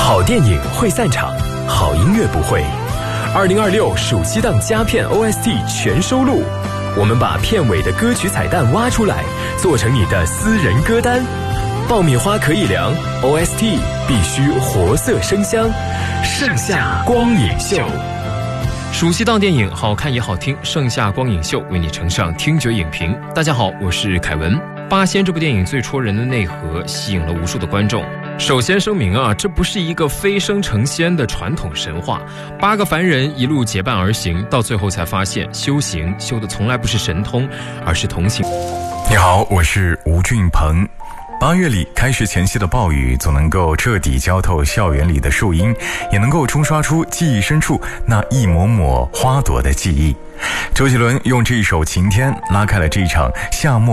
好电影会散场，好音乐不会。2026暑期档佳片 OST 全收录，我们把片尾的歌曲彩蛋挖出来，做成你的私人歌单。爆米花可以凉 ，OST 必须活色生香。盛夏光影秀， 暑期档电影好看也好听，盛夏光影秀为你呈上听觉影评。大家好，我是凯文。八仙这部电影最戳人的内核吸引了无数的观众。首先声明啊，这不是一个飞升成仙的传统神话，8个凡人一路结伴而行，到最后才发现修行修的从来不是神通，而是同情。 你好，我是吴俊鹏。8月里开学前夕的暴雨，总能够彻底浇透校园里的树荫，也能够冲刷出记忆深处那一抹抹花朵的记忆。周杰伦用这一首《晴天》拉开了这一场夏末